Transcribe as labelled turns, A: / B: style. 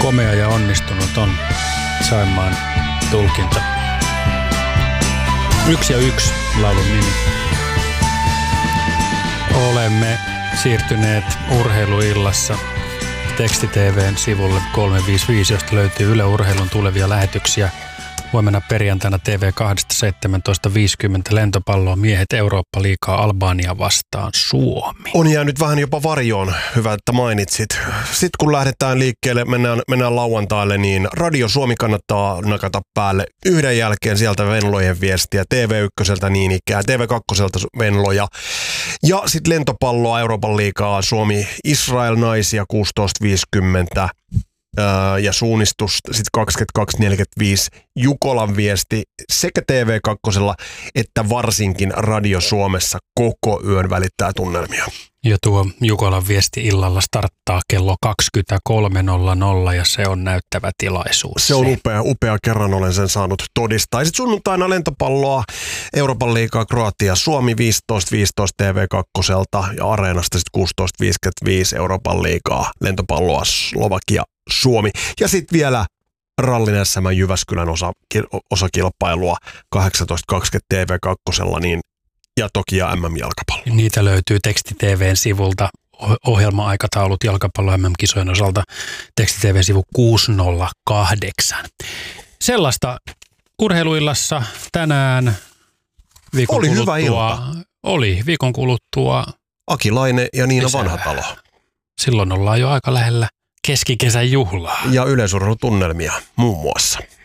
A: komea ja onnistunut on Saimaan tulkinta. 1 ja 1 laulun nimi. Olemme siirtyneet urheiluillassa Teksti-TV:n sivulle 355, josta löytyy Yle Urheilun tulevia lähetyksiä. Huomenna perjantaina TV2 17.50 lentopalloa miehet Eurooppa-liigaa Albania vastaan Suomi.
B: On jäänyt vähän jopa varjoon, hyvä että mainitsit. Sitten kun lähdetään liikkeelle, mennään lauantaille, niin Radio Suomi kannattaa nakata päälle. Yhden jälkeen sieltä Venlojen viestiä, TV1 niin ikään, TV2 Venloja. Ja sitten lentopalloa Euroopan liigaa Suomi Israel naisia 16.50. Ja suunnistus sitten 22.45 Jukolan viesti sekä TV2 että varsinkin Radio Suomessa koko yön välittää tunnelmia.
A: Ja tuo Jukolan viesti illalla starttaa kello 23.00 ja se on näyttävä tilaisuus.
B: Se on upea. Kerran olen sen saanut todistaa. Sitten sunnuntaina lentopalloa Euroopan liigaa Kroatia Suomi 15.15 TV2 ja Areenasta sitten 16.55 Euroopan liigaa lentopalloa Slovakia Suomi. Ja sitten vielä Rallin SM Jyväskylän osakilpailua 18.20 TV2 niin, ja toki ja MM-jalkapallo.
A: Niitä löytyy Teksti-TV:n sivulta ohjelma-aikataulut jalkapallo MM-kisojen osalta. Teksti-TV:n sivu 608. Sellaista urheiluillassa tänään viikon
B: oli
A: kuluttua.
B: Hyvä ilta.
A: Oli viikon kuluttua.
B: Aki Laine ja Niina Vanhatalo.
A: Silloin ollaan jo aika lähellä keskikesän juhlaa.
B: Ja yleisurheilutunnelmia muun muassa.